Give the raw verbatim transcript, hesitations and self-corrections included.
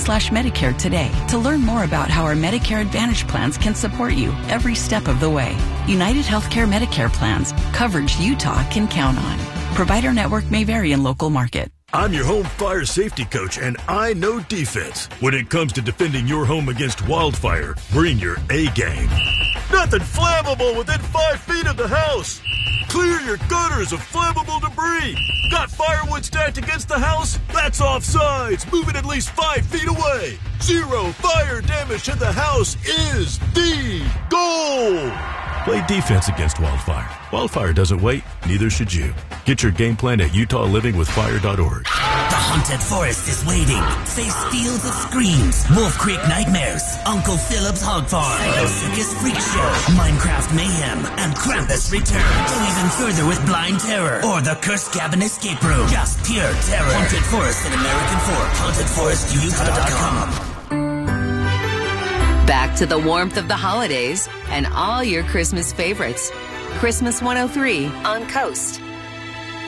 slash Medicare today to learn more about how our Medicare Advantage plans can support you every step of the way. United Healthcare Medicare plans. Coverage Utah can count on. Provider network may vary in local market. I'm your home fire safety coach, and I know defense. When it comes to defending your home against wildfire, bring your A game. Nothing flammable within five feet of the house. Clear your gutters of flammable debris. Got firewood stacked against the house? That's offsides. Move it at least five feet away. Zero fire damage to the house is the goal. Play defense against wildfire. Wildfire doesn't wait, neither should you. Get your game plan at utah living with fire dot org. The haunted forest is waiting. Face fields of screams, Wolf Creek nightmares, Uncle Philip's hog farm, Psycho freak show, Minecraft mayhem, and Krampus returns. Go even further with Blind Terror or the Cursed Cabin escape room. Just pure terror. Haunted Forest in American Fork. haunted forest utah dot com. Back to the warmth of the holidays and all your Christmas favorites. Christmas one oh three on Coast.